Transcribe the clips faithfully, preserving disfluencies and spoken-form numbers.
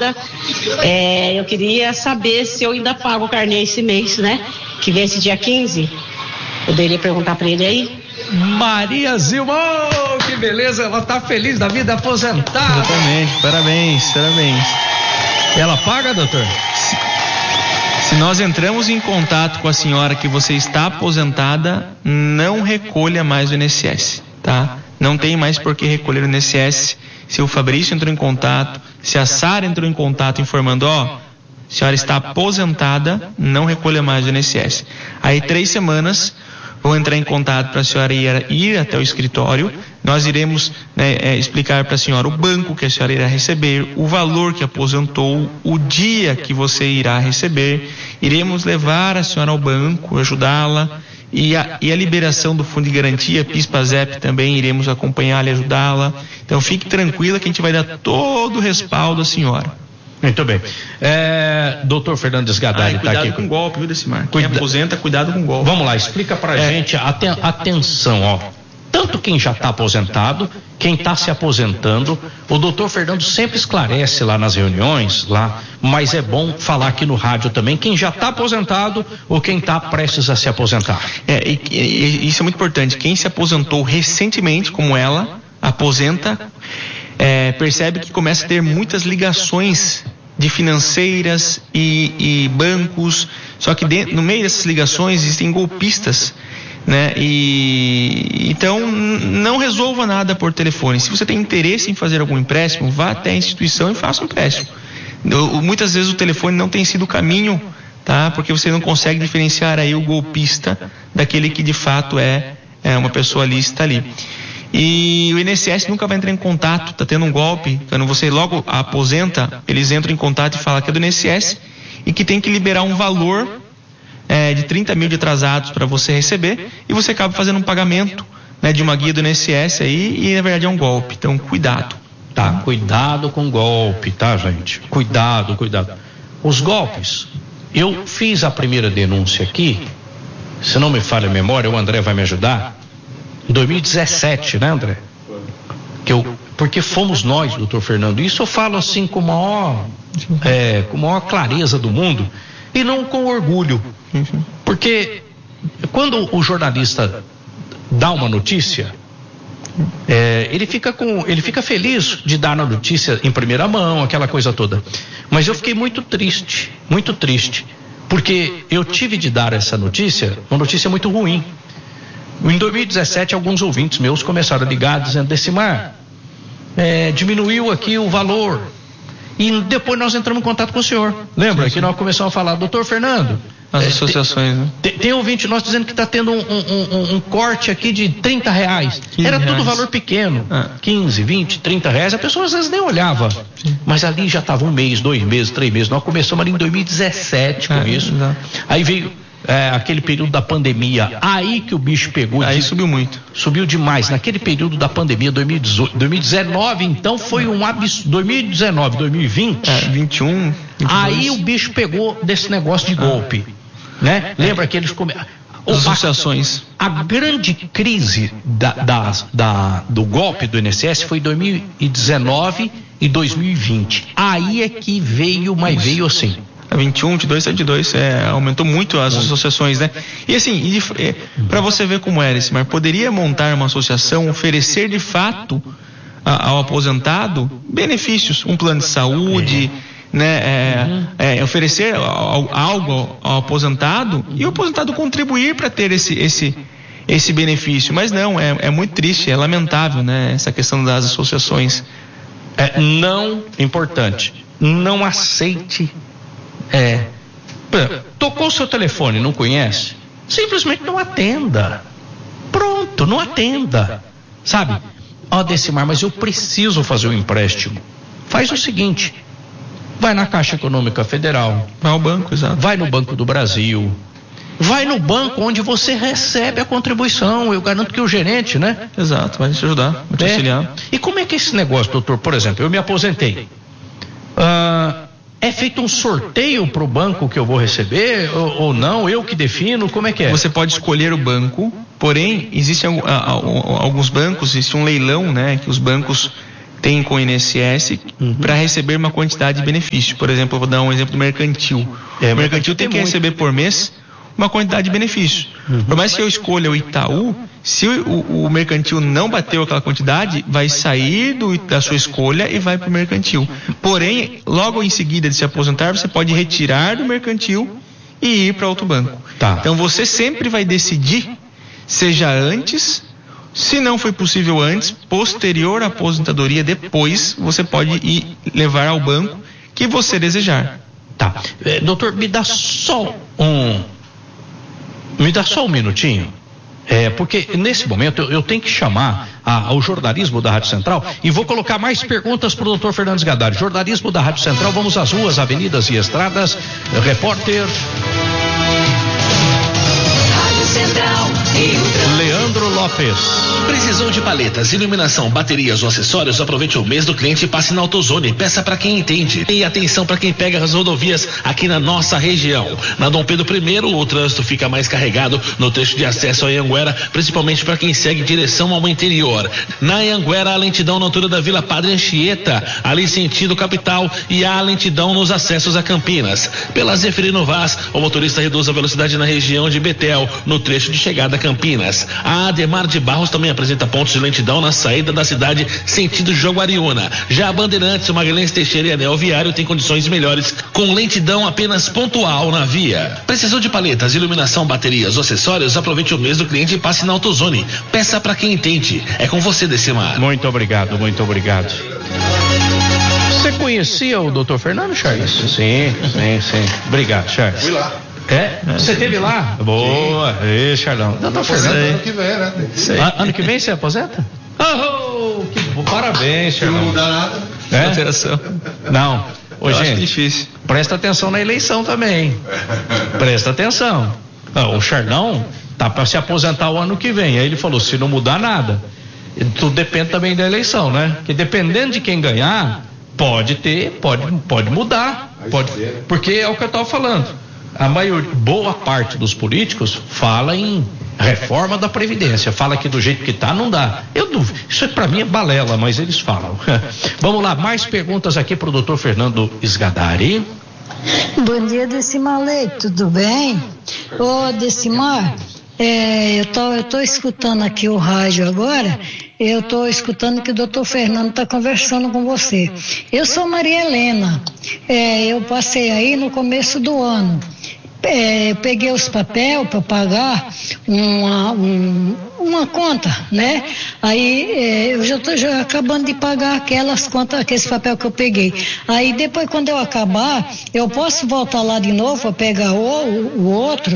aposentada. É, eu queria saber se eu ainda pago o carnê esse mês, né? Que vence dia quinze. Poderia perguntar para ele aí? Maria Zilma, oh, que beleza, ela tá feliz da vida, aposentada. Exatamente, parabéns, parabéns. Ela paga, doutor? Se, se nós entramos em contato com a senhora que você está aposentada, não recolha mais o I N S S, tá? Não tem mais por que recolher o I N S S. Se o Fabrício entrou em contato, se a Sara entrou em contato informando, ó, a senhora está aposentada, não recolha mais o I N S S. Aí três semanas vou entrar em contato para a senhora ir, ir até o escritório. Nós iremos né, é, explicar para a senhora o banco que a senhora irá receber, o valor que aposentou, o dia que você irá receber. Iremos levar a senhora ao banco, ajudá-la. E a, e a liberação do fundo de garantia, PIS-PASEP também iremos acompanhá-la e ajudá-la. Então fique tranquila que a gente vai dar todo o respaldo à senhora. Muito bem. É, doutor Fernandes Gadari está aqui. Cuidado com o golpe, viu, Decimar? Quem Cuida... aposenta, cuidado com o golpe. Vamos lá, explica pra é. gente. Aten- atenção, ó. Tanto quem já está aposentado, quem está se aposentando, o doutor Fernando sempre esclarece lá nas reuniões, lá, mas é bom falar aqui no rádio também, quem já está aposentado ou quem está prestes a se aposentar. É, e, e, isso é muito importante. Quem se aposentou recentemente, como ela, aposenta, é, percebe que começa a ter muitas ligações de financeiras e, e bancos, só que dentro, no meio dessas ligações existem golpistas, né? E então não resolva nada por telefone. Se você tem interesse em fazer algum empréstimo, vá até a instituição e faça um empréstimo. Muitas vezes o telefone não tem sido o caminho, tá? Porque você não consegue diferenciar aí o golpista daquele que de fato é, é uma pessoa lícita ali. E o I N S S nunca vai entrar em contato, tá tendo um golpe, quando você logo aposenta, eles entram em contato e falam que é do I N S S e que tem que liberar um valor é, de trinta mil de atrasados para você receber, e você acaba fazendo um pagamento, né, de uma guia do I N S S aí, e na verdade é um golpe. Então cuidado. Tá, cuidado com golpe, tá, gente? Cuidado, cuidado. Os golpes, eu fiz a primeira denúncia aqui, se não me falha a memória, o André vai me ajudar, em dois mil e dezessete, né, André? Que eu, porque fomos nós, doutor Fernando, isso eu falo assim com a maior, é, com a maior clareza do mundo, e não com orgulho, porque quando o jornalista dá uma notícia, é, ele fica com, ele fica feliz de dar a notícia em primeira mão, aquela coisa toda, mas eu fiquei muito triste, muito triste, porque eu tive de dar essa notícia, uma notícia muito ruim. Em dois mil e dezessete, alguns ouvintes meus começaram a ligar dizendo, Decimar, é, diminuiu aqui o valor. E depois nós entramos em contato com o senhor. Lembra sim, sim. que nós começamos a falar, doutor Fernando, as é, associações, né? Tem, tem ouvinte nosso dizendo que está tendo um, um, um, um corte aqui de trinta reais. Era reais. Tudo valor pequeno, ah. quinze, vinte, trinta reais. A pessoa às vezes nem olhava. Sim. Mas ali já estava um mês, dois meses, três meses. Nós começamos ali em dois mil e dezessete com é, isso. Exato. Aí veio é, aquele período da pandemia. Aí que o bicho pegou. Aí de, subiu muito. Subiu demais. Naquele período da pandemia, dois mil e dezoito, dois mil e dezenove, então foi um absurdo. dois mil e dezenove, dois mil e vinte. É, vinte e um. vinte e dois. Aí o bicho pegou desse negócio de golpe. Ah. Né? Lembra que eles come... associações. A, a grande crise da, da, da, do golpe do I N S S foi em dois mil e dezenove e dois mil e vinte. Aí é que veio, mas veio assim. vinte e um, vinte e dois, vinte e dois, é, aumentou muito as muito. associações, né? E assim, é, para você ver como era esse, mas poderia montar uma associação, oferecer de fato a, ao aposentado benefícios, um plano de saúde. É. Né, é, uhum. é, oferecer algo ao aposentado e o aposentado contribuir para ter esse, esse, esse benefício, mas não, é, é muito triste, é lamentável, né, essa questão das associações. É, não, importante, não aceite, é, tocou o seu telefone, não conhece? Simplesmente não atenda, pronto, não atenda, sabe? Ó, oh, Decimar, mas eu preciso fazer um empréstimo. Faz o seguinte, vai na Caixa Econômica Federal. Vai ao banco, exato. Vai no Banco do Brasil. Vai no banco onde você recebe a contribuição. Eu garanto que o gerente, né? Exato, vai te ajudar, vai te é. auxiliar. E como é que é esse negócio, doutor? Por exemplo, eu me aposentei. Ah, é feito um sorteio para o banco que eu vou receber ou, ou não? Eu que defino? Como é que é? Você pode escolher o banco, porém, existem alguns bancos, existe um leilão, né? Que os bancos tem com o I N S S uhum. para receber uma quantidade de benefício. Por exemplo, eu vou dar um exemplo do mercantil. É, o mercantil tem que muito. receber por mês uma quantidade de benefício. Uhum. Por mais que eu escolha o Itaú, se o, o, o mercantil não bateu aquela quantidade, vai sair do, da sua escolha e vai para o mercantil. Porém, logo em seguida de se aposentar, você pode retirar do mercantil e ir para outro banco. Tá. Então você sempre vai decidir, seja antes, se não foi possível antes, posterior à aposentadoria, depois você pode ir levar ao banco que você desejar. Tá. É, doutor, me dá só um me dá só um minutinho. É, porque nesse momento eu, eu tenho que chamar a, ao jornalismo da Rádio Central e vou colocar mais perguntas para o doutor Fernando Esgadari. Jornalismo da Rádio Central, vamos às ruas, avenidas e estradas. Repórter Rádio Central Leandro Lopes. Precisou de paletas, iluminação, baterias ou acessórios? Aproveite o mês do cliente e passe na AutoZone. Peça para quem entende. E atenção para quem pega as rodovias aqui na nossa região. Na Dom Pedro primeiro, o trânsito fica mais carregado no trecho de acesso a Anhanguera, principalmente para quem segue direção ao interior. Na Anhanguera, a lentidão na altura da Vila Padre Anchieta, ali sentido capital, e há lentidão nos acessos a Campinas. Pela Zeferino Vaz, o motorista reduz a velocidade na região de Betel, no trecho de chegada a Campinas. A Ademar de Barros também apresenta pontos de lentidão na saída da cidade sentido Jaguariúna. Já a Bandeirantes, o Magalhães Teixeira e Anel Viário tem condições melhores, com lentidão apenas pontual na via. Precisou de paletas, iluminação, baterias ou acessórios? Aproveite o mês do cliente e passe na AutoZone. Peça para quem entende. É com você, Decimar. Muito obrigado, muito obrigado. Você conhecia o doutor Fernando, Charles? Sim, sim, sim. Obrigado, Charles. Fui lá. É? Você esteve lá? Boa. Ei, Charlão. Doutor Fernando, ano que vem, né? Ah, ano que vem você aposenta? Oh, que bom. Parabéns, Charlão. Não muda nada. É? Alteração. Não. Ô, Eu gente, acho difícil. Presta atenção na eleição também. Presta atenção. Ah, o Charlão tá para se aposentar o ano que vem. Aí ele falou, se não mudar nada. Tudo depende também da eleição, né? Que dependendo de quem ganhar, pode ter, pode, pode mudar. Pode, porque é o que eu estava falando. A maioria, boa parte dos políticos fala em reforma da Previdência, fala que do jeito que tá não dá. Eu duvido, isso para mim é balela, mas eles falam. Vamos lá, mais perguntas aqui pro doutor Fernando Esgadari. Bom dia, Decimar Leite, tudo bem? Ô, Decimar, é, eu tô, eu tô escutando aqui o rádio agora, eu tô escutando que o doutor Fernando tá conversando com você. Eu sou Maria Helena, é, eu passei aí no começo do ano. É, eu peguei os papéis para pagar uma, um, uma conta, né? Aí é, eu já estou já acabando de pagar aquelas contas, aqueles papéis que eu peguei. Aí depois, quando eu acabar, eu posso voltar lá de novo para pegar o, o, o outro?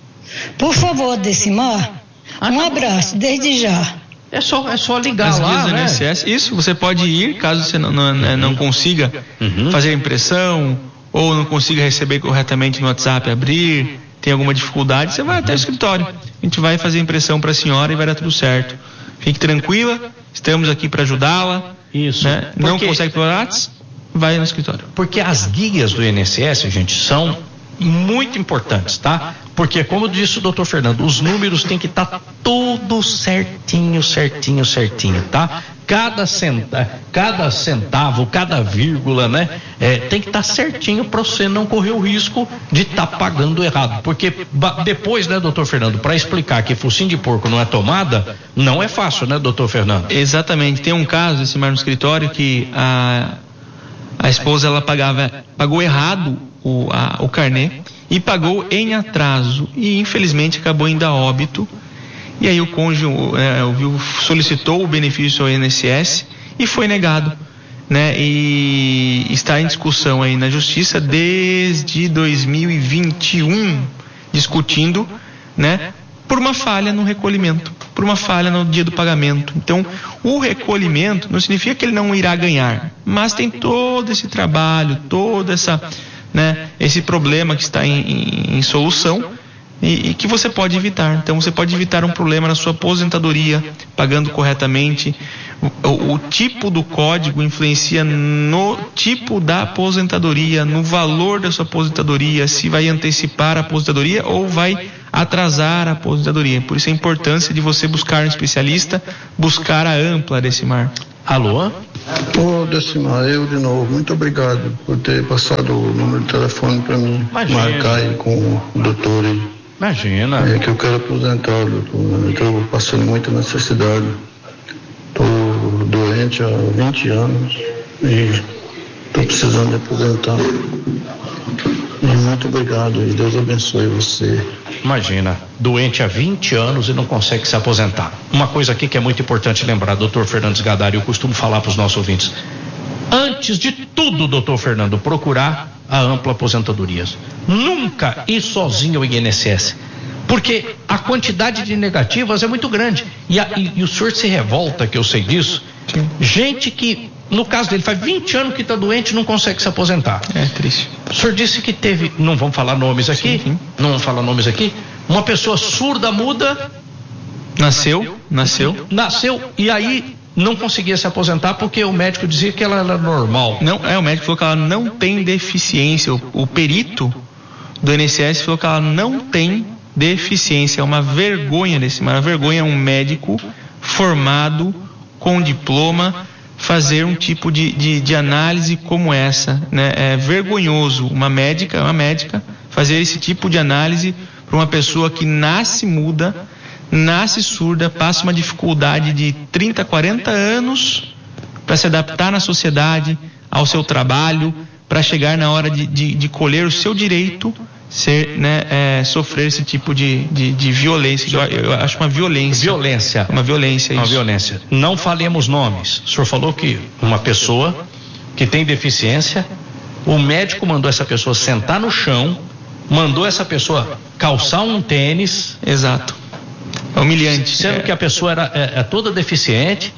Por favor, Decimar, um abraço, desde já. É só, é só ligar As lá, né? né? I N S S, isso, você pode ir, caso você não, não, uhum. não consiga uhum. fazer a impressão, ou não consiga receber corretamente no WhatsApp, abrir, tem alguma dificuldade, você vai até o escritório. A gente vai fazer a impressão para a senhora e vai dar tudo certo. Fique tranquila, estamos aqui para ajudá-la. Isso. Né? Porque... Não consegue pelo WhatsApp, vai no escritório. Porque as guias do I N S S, gente, são muito importantes, tá? Porque, como disse o doutor Fernando, os números têm que estar tá tudo certinho, certinho, certinho, tá? Cada centavo, cada centavo, cada vírgula, né? É, tem que estar tá certinho para você não correr o risco de estar tá pagando errado. Porque depois, né, doutor Fernando, para explicar que focinho de porco não é tomada, não é fácil, né, doutor Fernando? Exatamente. Tem um caso, esse mar no escritório, que a, a esposa, ela pagava, pagou errado o, a, o carnê e pagou em atraso e infelizmente acabou indo a óbito. E aí o cônjuge é, solicitou o benefício ao I N S S e foi negado, né? E está em discussão aí na justiça desde dois mil e vinte e um, discutindo, né? Por uma falha no recolhimento, por uma falha no dia do pagamento. Então, o recolhimento não significa que ele não irá ganhar, mas tem todo esse trabalho, toda essa, né? Esse problema que está em, em, em solução. E, e que você pode evitar. Então você pode evitar um problema na sua aposentadoria, pagando corretamente. O, o, o tipo do código influencia no tipo da aposentadoria, no valor da sua aposentadoria, se vai antecipar a aposentadoria ou vai atrasar a aposentadoria. Por isso a importância de você buscar um especialista, buscar a ampla, Decimar. Alô? Ô, Decimar, eu de novo, muito obrigado por ter passado o número de telefone para mim. Imagina. Marcar aí com o doutor aí. Imagina. É que eu quero aposentar, doutor. Eu estou passando muita necessidade. Estou doente há vinte anos e estou precisando de aposentar. E muito obrigado e Deus abençoe você. Imagina, doente há vinte anos e não consegue se aposentar. Uma coisa aqui que é muito importante lembrar, doutor Fernando Gadari, eu costumo falar para os nossos ouvintes. Antes de tudo, doutor Fernando, procurar a ampla aposentadoria. Nunca ir sozinho ao I N S S. Porque a quantidade de negativas é muito grande. E, a, e, e o senhor se revolta, que eu sei disso. Sim. Gente que, no caso dele, faz vinte anos que está doente e não consegue se aposentar. É triste. O senhor disse que teve, não vamos falar nomes aqui, sim, sim. não vamos falar nomes aqui, uma pessoa surda, muda. Nasceu, nasceu. Nasceu e aí não conseguia se aposentar porque o médico dizia que ela era normal. Não, é, o médico falou que ela não tem deficiência. O, o perito do I N S S falou que ela não tem deficiência. É uma vergonha desse, uma vergonha um médico formado com diploma fazer um tipo de, de, de análise como essa, né? É vergonhoso uma médica, uma médica fazer esse tipo de análise para uma pessoa que nasce muda, nasce surda, passa uma dificuldade de trinta, quarenta anos para se adaptar na sociedade, ao seu trabalho, para chegar na hora de, de, de colher o seu direito, ser, né, é, sofrer esse tipo de, de, de violência. Eu, eu acho uma violência. Violência. Uma violência, isso. Uma violência. Não falemos nomes. O senhor falou que uma pessoa que tem deficiência, o médico mandou essa pessoa sentar no chão, mandou essa pessoa calçar um tênis. Exato. É humilhante. Sendo é. que a pessoa era é, é toda deficiente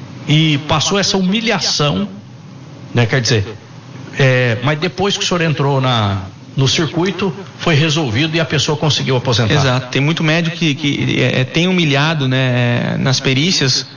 e passou essa humilhação, né? Quer dizer, é, mas depois que o senhor entrou na, no circuito, foi resolvido e a pessoa conseguiu aposentar. Exato. Tem muito médico que, que é, tem humilhado, né, nas perícias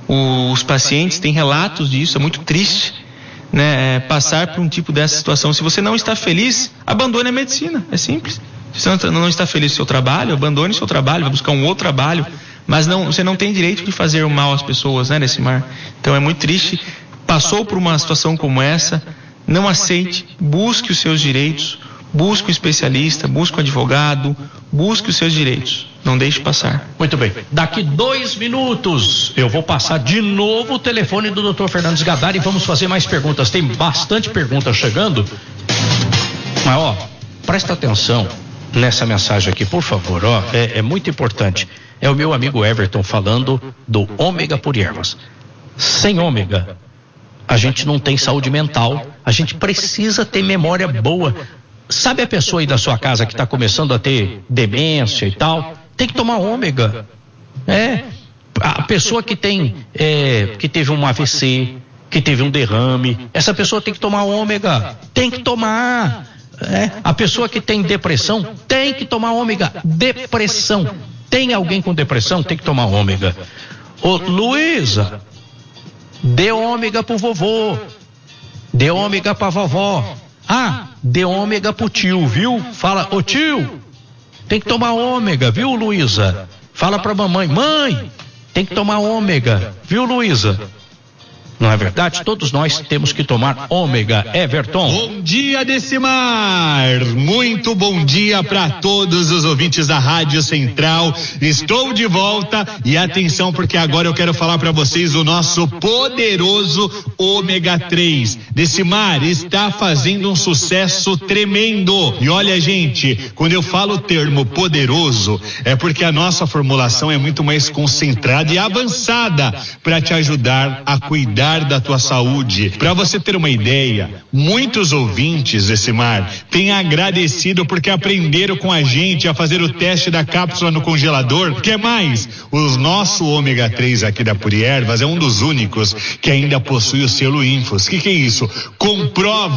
os pacientes, tem relatos disso, é muito triste, né, é, passar por um tipo dessa situação. Se você não está feliz, abandone a medicina, é simples. Se você não está feliz no seu trabalho, abandone seu trabalho, vai buscar um outro trabalho, mas não, você não tem direito de fazer o mal às pessoas, né, Decimar? Então é muito triste. Passou por uma situação como essa, não aceite, busque os seus direitos, busque um especialista, busque um advogado, busque os seus direitos, não deixe passar. Muito bem, daqui dois minutos eu vou passar de novo o telefone do doutor Fernando Gadari e vamos fazer mais perguntas. Tem bastante perguntas chegando, mas ó, presta atenção nessa mensagem aqui, por favor, ó, é, é muito importante. É o meu amigo Everton falando do ômega por ervas. Sem ômega, a gente não tem saúde mental, a gente precisa ter memória boa. Sabe a pessoa aí da sua casa que está começando a ter demência e tal? Tem que tomar ômega. É, a pessoa que tem, é, que teve um A V C, que teve um derrame, essa pessoa tem que tomar ômega, tem que tomar. É, a pessoa que tem depressão tem que tomar ômega. Depressão. Tem alguém com depressão? Tem que tomar ômega. Ô, Luísa, dê ômega pro vovô. Dê ômega pra vovó. Ah, dê ômega pro tio, viu? Fala, ô tio, tem que tomar ômega, viu, Luísa? Fala pra mamãe, mãe, tem que tomar ômega, viu, Luísa? Não é verdade? Todos nós temos que tomar ômega. Everton. Bom dia, Decimar. Muito bom dia para todos os ouvintes da Rádio Central. Estou de volta e atenção, porque agora eu quero falar para vocês o nosso poderoso ômega três. Decimar está fazendo um sucesso tremendo. E olha, gente, quando eu falo o termo poderoso, é porque a nossa formulação é muito mais concentrada e avançada para te ajudar a cuidar da tua saúde. Para você ter uma ideia, muitos ouvintes, Decimar, têm agradecido porque aprenderam com a gente a fazer o teste da cápsula no congelador. Que mais? O nosso ômega três aqui da Puri Ervas é um dos únicos que ainda possui o selo Infos. Que que é isso? Comprova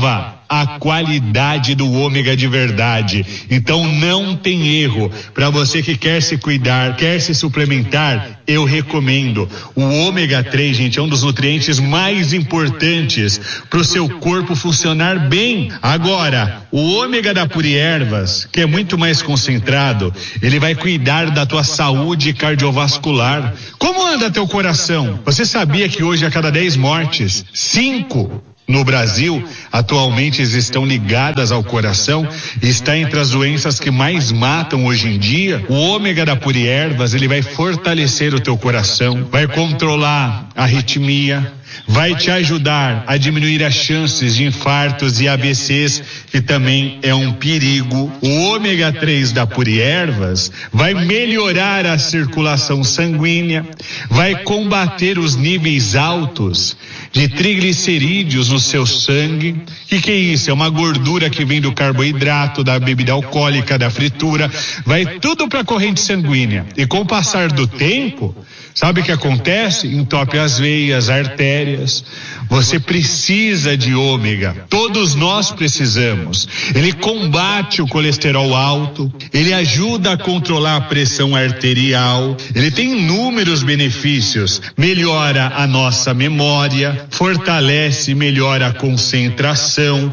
a qualidade do ômega de verdade. Então não tem erro. Para você que quer se cuidar, quer se suplementar, eu recomendo. O ômega três, gente, é um dos nutrientes mais importantes para o seu corpo funcionar bem. Agora, o ômega da Puri Ervas, que é muito mais concentrado, ele vai cuidar da tua saúde cardiovascular. Como anda teu coração? Você sabia que hoje a cada dez mortes, cinco no Brasil atualmente estão ligadas ao coração? Está entre as doenças que mais matam hoje em dia. O ômega da Puri Ervas, ele vai fortalecer o teu coração, vai controlar a arritmia, vai te ajudar a diminuir as chances de infartos e A V Cs, que também é um perigo. O ômega três da Puri Ervas vai melhorar a circulação sanguínea, vai combater os níveis altos de triglicerídeos no seu sangue. O que, que é isso? É uma gordura que vem do carboidrato, da bebida alcoólica, da fritura, vai tudo para a corrente sanguínea. E com o passar do tempo, sabe o que acontece? Entope as veias, artérias. Você precisa de ômega. Todos nós precisamos. Ele combate o colesterol alto, ele ajuda a controlar a pressão arterial, ele tem inúmeros benefícios. Melhora a nossa memória, fortalece e melhora a concentração,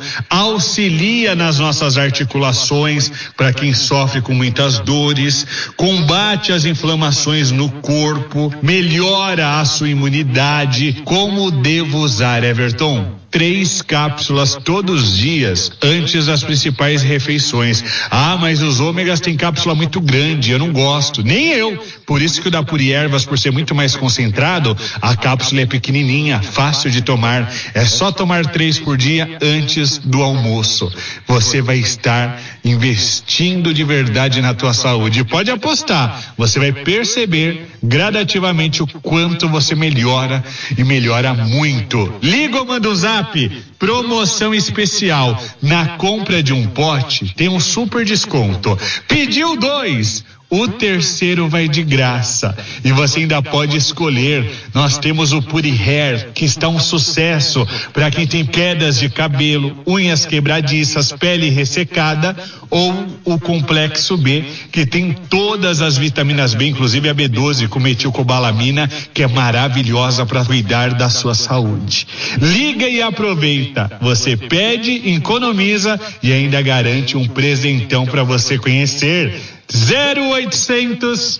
auxilia nas nossas articulações para quem sofre com muitas dores, combate as inflamações no corpo, melhora a sua imunidade. Como devo usar, Everton? Três cápsulas todos os dias antes das principais refeições. Ah, mas os ômegas têm cápsula muito grande, eu não gosto, nem eu. Por isso que o da Puri Ervas, por ser muito mais concentrado, a cápsula é pequenininha, fácil de tomar. É só tomar três por dia antes do almoço. Você vai estar investindo de verdade na tua saúde. Pode apostar, você vai perceber gradativamente o quanto você melhora, e melhora muito. Liga ou manda um zap. Promoção especial. Na compra de um pote tem um super desconto. Pediu dois, o terceiro vai de graça. E você ainda pode escolher. Nós temos o Puri Hair, que está um sucesso para quem tem quedas de cabelo, unhas quebradiças, pele ressecada, ou o Complexo B, que tem todas as vitaminas B, inclusive a B doze com metilcobalamina, que é maravilhosa para cuidar da sua saúde. Liga e aproveita. Você pede, economiza e ainda garante um presentão para você conhecer. zero oitocentos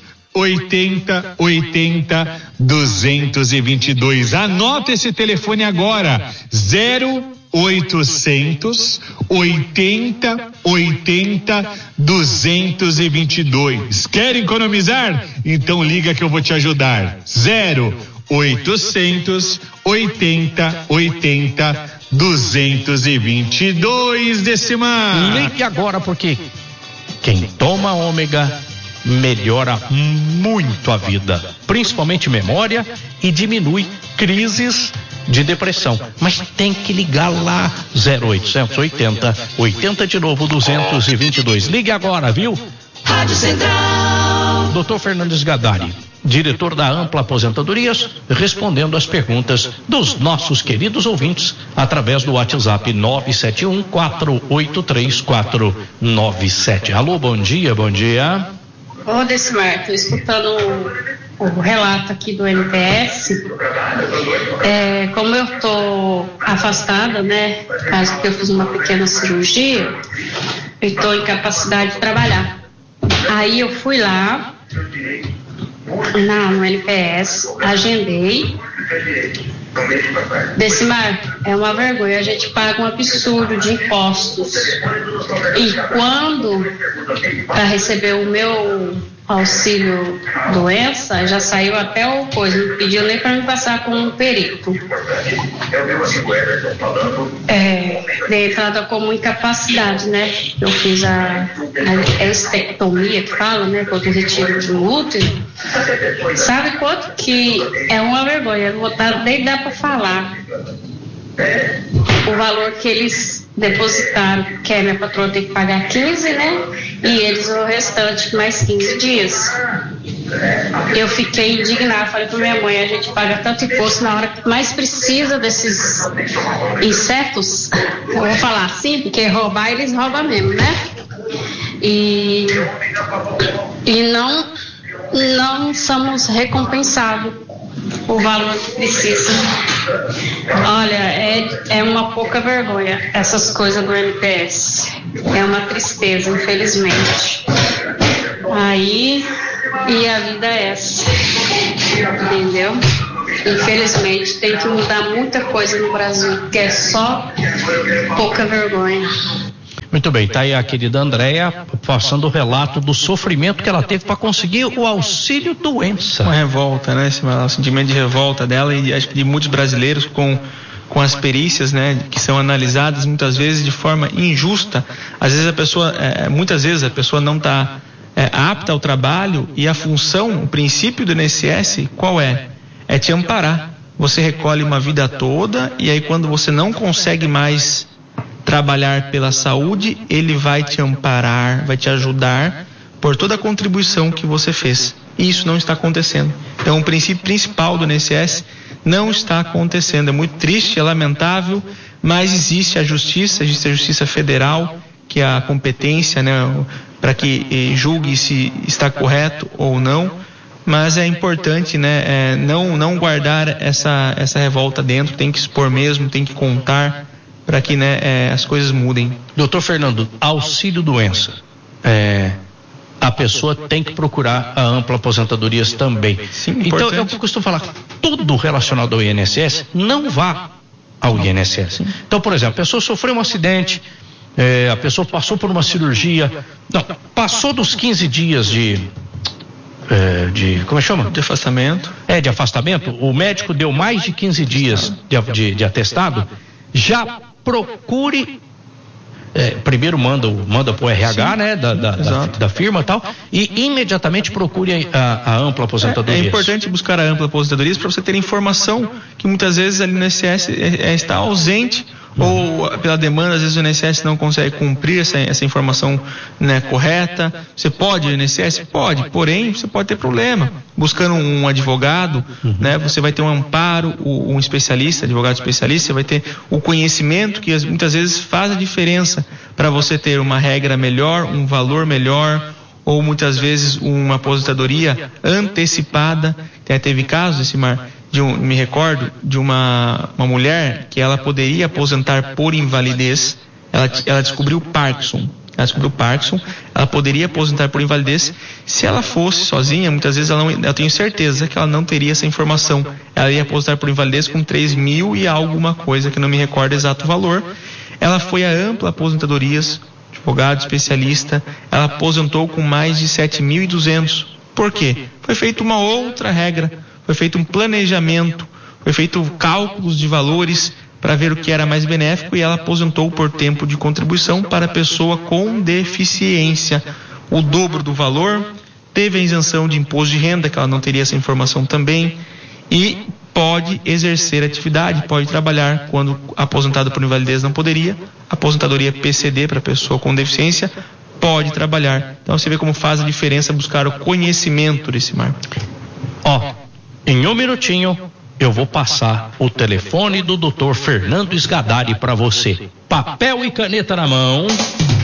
oitenta oitenta duzentos e vinte e dois. Anota esse telefone agora. zero oitocentos oitenta oitenta duzentos e vinte e dois. Quer economizar? Então liga que eu vou te ajudar. zero oitocentos oitenta oitenta duzentos e vinte e dois, Decimar. Ligue agora, porque quem toma ômega melhora muito a vida, principalmente memória, e diminui crises de depressão. Mas tem que ligar lá, zero oitocentos oitenta oitenta de novo duzentos e vinte e dois. Ligue agora, viu? Rádio Central. doutor Fernandes Gadari, diretor da Ampla Aposentadorias, respondendo às perguntas dos nossos queridos ouvintes através do WhatsApp nove sete um quatro oito três quatro nove sete. Alô, bom dia, bom dia. Ô, Decimar, estou escutando o, o relato aqui do N P S. É, como eu estou afastada, né, caso que eu fiz uma pequena cirurgia, eu estou em capacidade de trabalhar. Aí eu fui lá na, no N P S, agendei. Decimar, é uma vergonha, a gente paga um absurdo de impostos. E quando para receber o meu auxílio doença, já saiu até o coisa, não pediu nem para me passar com um perito. É, dei entrada como incapacidade, né? Eu fiz a, a estectomia que fala, né? Quando eu retiro de um útero. Sabe quanto que é uma vergonha? Não dá, nem dá para falar o valor que eles depositaram, que a minha patroa tem que pagar quinze, né? E eles o restante mais quinze dias. eu fiquei indignada, falei para minha mãe, a gente paga tanto imposto na hora que mais precisa desses insetos, eu vou falar assim, porque roubar eles roubam mesmo, né? E, e não, não somos recompensados o valor que precisa. Olha, é, é uma pouca vergonha essas coisas do N P S. É uma tristeza, infelizmente. Aí, e a vida é essa. Entendeu? Infelizmente, tem que mudar muita coisa no Brasil, que é só pouca vergonha. Muito bem, tá aí a querida Andréia passando o relato do sofrimento que ela teve para conseguir o auxílio doença. Uma revolta, né? Esse um sentimento de revolta dela e acho que de muitos brasileiros com, com as perícias, né? Que são analisadas muitas vezes de forma injusta. Às vezes a pessoa, é, muitas vezes a pessoa não está é, apta ao trabalho e a função, o princípio do I N S S, qual é? É te amparar. Você recolhe uma vida toda e aí quando você não consegue mais trabalhar pela saúde, ele vai te amparar, vai te ajudar por toda a contribuição que você fez. E isso não está acontecendo. Então, o princípio principal do I N S S não está acontecendo. É muito triste, é lamentável, mas existe a justiça, existe a justiça federal, que é a competência, né, para que julgue se está correto ou não. Mas é importante, né, é, não, não guardar essa, essa revolta dentro, tem que expor mesmo, tem que contar, para que, né, é, as coisas mudem. Doutor Fernando, auxílio doença, é, a pessoa tem que procurar a ampla aposentadorias também. Sim, então importante. eu costumo falar, tudo relacionado ao I N S S não vá ao I N S S. Sim. Então, por exemplo, a pessoa sofreu um acidente, é, a pessoa passou por uma cirurgia, não, passou dos quinze dias de É, de, como é que chama? De afastamento. É, de afastamento. O médico deu mais de quinze dias de, de, de atestado. Já procure, é, primeiro manda, manda para o R H, sim, né, da, da, da, da firma e tal, e imediatamente procure a, a ampla aposentadoria. É, é importante buscar a ampla aposentadoria para você ter informação que muitas vezes ali no I N S S é, é, está ausente, uhum, ou pela demanda, às vezes o I N S S não consegue cumprir essa, essa informação, né, correta. Você pode, o I N S S? Pode, porém você pode ter problema. Buscando um advogado, uhum, né, você vai ter um amparo, um especialista, advogado especialista, você vai ter o conhecimento que muitas vezes faz a diferença para você ter uma regra melhor, um valor melhor, ou muitas vezes uma aposentadoria antecipada. Até teve casos, Simar, de um, me recordo de uma, uma mulher que ela poderia aposentar por invalidez. Ela, ela descobriu Parkinson. Ela descobriu Parkinson. Ela poderia aposentar por invalidez. Se ela fosse sozinha, muitas vezes ela não, eu tenho certeza que ela não teria essa informação. Ela ia aposentar por invalidez com três mil e alguma coisa, que não me recordo exato valor. Ela foi a ampla aposentadorias, advogado especialista. Ela aposentou com mais de sete mil e duzentos. Por quê? Foi feita uma outra regra. Foi feito um planejamento, foi feito cálculos de valores para ver o que era mais benéfico e ela aposentou por tempo de contribuição para a pessoa com deficiência. O dobro do valor, teve a isenção de imposto de renda, que ela não teria essa informação também, e pode exercer atividade, pode trabalhar quando aposentado por invalidez não poderia. Aposentadoria P C D para a pessoa com deficiência pode trabalhar. Então você vê como faz a diferença buscar o conhecimento desse marco. Ó, oh. Em um minutinho, eu vou passar o telefone do doutor Fernando Sgadari para você. Papel e caneta na mão.